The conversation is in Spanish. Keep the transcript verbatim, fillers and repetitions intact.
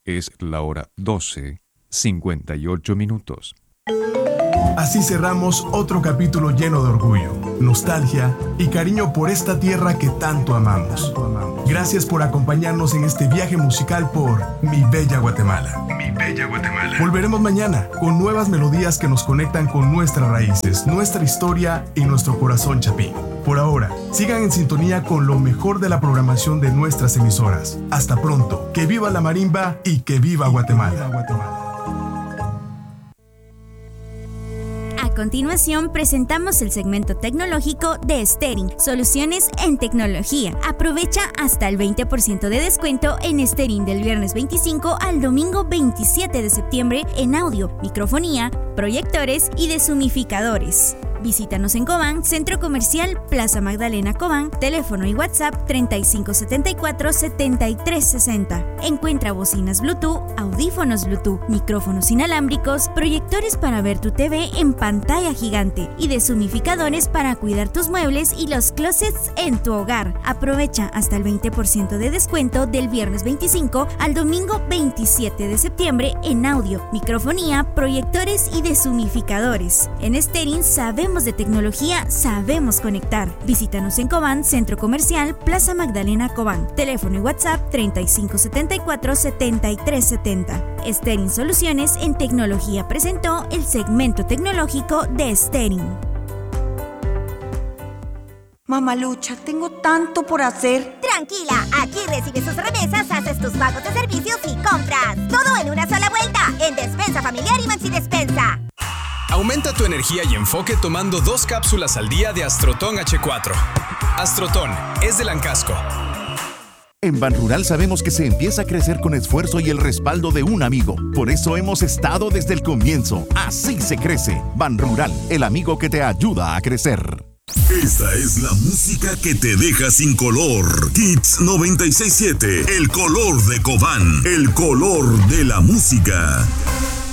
Es la hora doce, cincuenta y ocho minutos. Así cerramos otro capítulo lleno de orgullo, nostalgia y cariño por esta tierra que tanto amamos. Gracias por acompañarnos en este viaje musical por Mi Bella Guatemala. Mi Bella Guatemala. Volveremos mañana con nuevas melodías que nos conectan con nuestras raíces, nuestra historia y nuestro corazón chapín. Por ahora, sigan en sintonía con lo mejor de la programación de nuestras emisoras. Hasta pronto. Que viva la marimba y que viva Guatemala. A continuación presentamos el segmento tecnológico de Stering, soluciones en tecnología. Aprovecha hasta el veinte por ciento de descuento en Stering del viernes veinticinco al domingo veintisiete de septiembre en audio, microfonía, proyectores y deshumificadores. Visítanos en Cobán, Centro Comercial Plaza Magdalena Cobán, teléfono y WhatsApp treinta y cinco setenta y cuatro setenta y tres sesenta. Encuentra bocinas Bluetooth, audífonos Bluetooth, micrófonos inalámbricos, proyectores para ver tu T V en pantalla gigante y deshumificadores para cuidar tus muebles y los closets en tu hogar. Aprovecha hasta el veinte por ciento de descuento del viernes veinticinco al domingo veintisiete de septiembre en audio, microfonía, proyectores y deshumificadores. En Stering sabemos de tecnología, sabemos conectar. Visítanos en Cobán, Centro Comercial Plaza Magdalena Cobán. Teléfono y WhatsApp treinta y cinco setenta y cuatro setenta y tres setenta. Stering Soluciones en Tecnología presentó el segmento tecnológico de Stering. Mamalucha, tengo tanto por hacer. Tranquila, aquí recibes tus remesas, haces tus pagos de servicios y compras. Todo en una sola vuelta, en Despensa Familiar y Maxi Despensa. Aumenta tu energía y enfoque tomando dos cápsulas al día de Astrotón hache cuatro. Astrotón es de Lancasco. En Banrural sabemos que se empieza a crecer con esfuerzo y el respaldo de un amigo. Por eso hemos estado desde el comienzo. Así se crece. Banrural, el amigo que te ayuda a crecer. Esta es la música que te deja sin color. Hits noventa y seis punto siete, el color de Cobán, el color de la música.